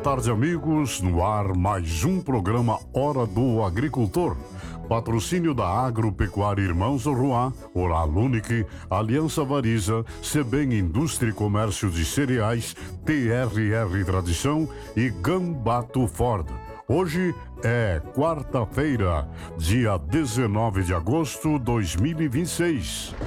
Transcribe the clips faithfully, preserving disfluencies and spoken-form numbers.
tarde, amigos. No ar, mais um programa Hora do Agricultor. Patrocínio da Agropecuária Irmãos Oruá, Oral Unique, Aliança Variza, Sebem Indústria e Comércio de Cereais, T R R Tradição e Gambato Ford. Hoje é quarta-feira, dia dezenove de agosto de dois mil e vinte e seis.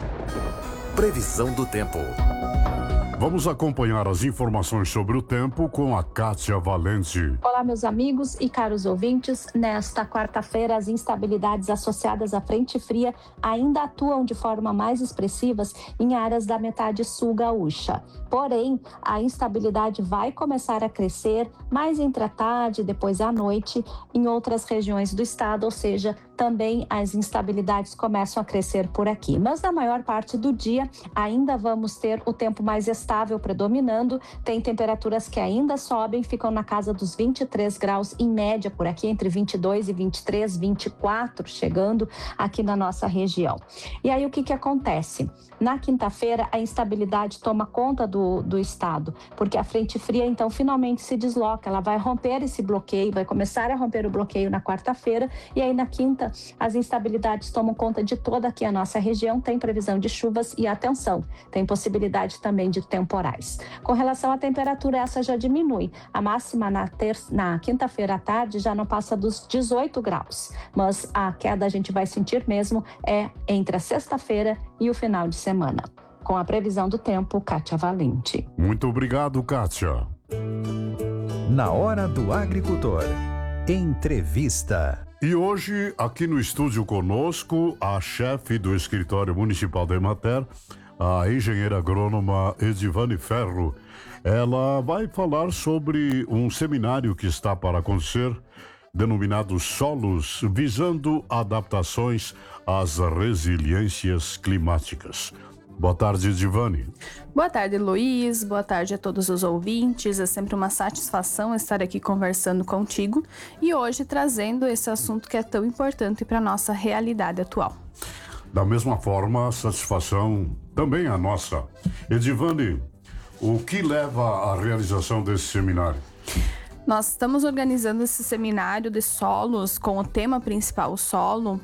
Previsão do tempo. Vamos acompanhar as informações sobre o tempo com a Kátia Valente. Olá, meus amigos e caros ouvintes. Nesta quarta-feira, as instabilidades associadas à frente fria ainda atuam de forma mais expressivas em áreas da metade sul gaúcha. Porém, a instabilidade vai começar a crescer mais entre a tarde e depois à noite em outras regiões do estado, ou seja, também as instabilidades começam a crescer por aqui. Mas na maior parte do dia ainda vamos ter o tempo mais estável predominando. Tem temperaturas que ainda sobem, ficam na casa dos vinte e três graus em média por aqui, entre vinte e dois e vinte e três, vinte e quatro chegando aqui na nossa região. E aí o que que acontece? Na quinta-feira a instabilidade toma conta do, do estado, porque a frente fria então finalmente se desloca, ela vai romper esse bloqueio, vai começar a romper o bloqueio na quarta-feira e aí na quinta as instabilidades tomam conta de toda aqui a nossa região, tem previsão de chuvas e atenção, tem possibilidade também de temporais. Com relação à temperatura, essa já diminui. A máxima na, terça, na quinta-feira à tarde já não passa dos dezoito graus, mas a queda a gente vai sentir mesmo é entre a sexta-feira e o final de semana. Com a previsão do tempo, Kátia Valente. Muito obrigado, Kátia. Na Hora do Agricultor. Entrevista. E hoje, aqui no estúdio conosco, a chefe do escritório municipal da Emater, a engenheira agrônoma Edivane Ferro. Ela vai falar sobre um seminário que está para acontecer, denominado Solos, visando adaptações às resiliências climáticas. Boa tarde, Edivane. Boa tarde, Luiz. Boa tarde a todos os ouvintes. É sempre uma satisfação estar aqui conversando contigo e hoje trazendo esse assunto que é tão importante para a nossa realidade atual. Da mesma forma, a satisfação também é nossa. Edivane, o que leva à realização desse seminário? Nós estamos organizando esse seminário de solos com o tema principal, o solo,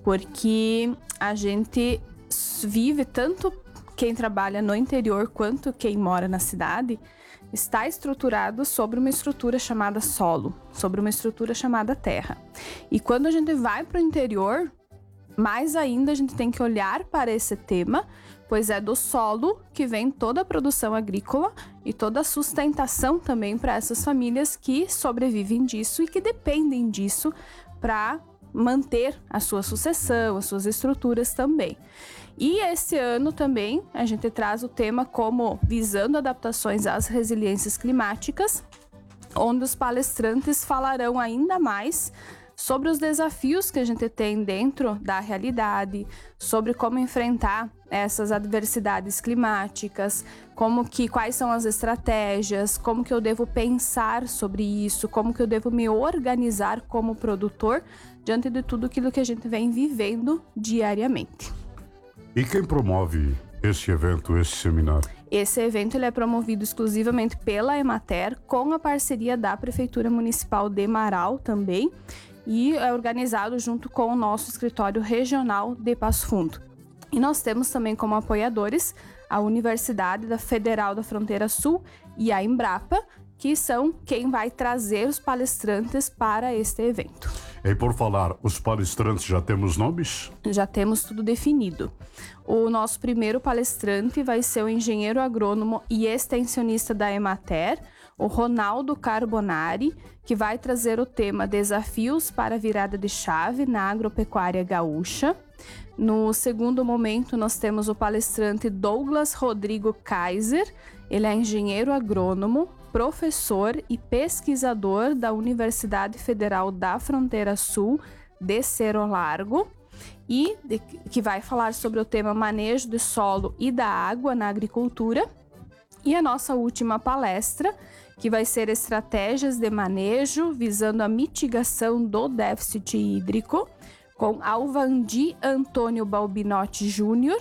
porque a gente vive tanto quem trabalha no interior quanto quem mora na cidade está estruturado sobre uma estrutura chamada solo, sobre uma estrutura chamada terra. E quando a gente vai para o interior, mais ainda a gente tem que olhar para esse tema, pois é do solo que vem toda a produção agrícola e toda a sustentação também para essas famílias que sobrevivem disso e que dependem disso para manter a sua sucessão, as suas estruturas também. E esse ano também a gente traz o tema como visando adaptações às resiliências climáticas, onde os palestrantes falarão ainda mais sobre os desafios que a gente tem dentro da realidade, sobre como enfrentar essas adversidades climáticas, como que, quais são as estratégias, como que eu devo pensar sobre isso, como que eu devo me organizar como produtor diante de tudo aquilo que a gente vem vivendo diariamente. E quem promove esse evento, esse seminário? Esse evento ele é promovido exclusivamente pela Emater, com a parceria da Prefeitura Municipal de Marau também, e é organizado junto com o nosso escritório regional de Passo Fundo. E nós temos também como apoiadores a Universidade da Federal da Fronteira Sul e a Embrapa, que são quem vai trazer os palestrantes para este evento. E por falar, os palestrantes já temos nomes? Já temos tudo definido. O nosso primeiro palestrante vai ser o engenheiro agrônomo e extensionista da Emater, o Ronaldo Carbonari, que vai trazer o tema Desafios para a Virada de Chave na Agropecuária Gaúcha. No segundo momento, nós temos o palestrante Douglas Rodrigo Kaiser. Ele é engenheiro agrônomo, professor e pesquisador da Universidade Federal da Fronteira Sul de Cerro Largo e de, que vai falar sobre o tema manejo do solo e da água na agricultura. E a nossa última palestra, que vai ser estratégias de manejo visando a mitigação do déficit hídrico, com Alvandi Antônio Balbinotti Júnior,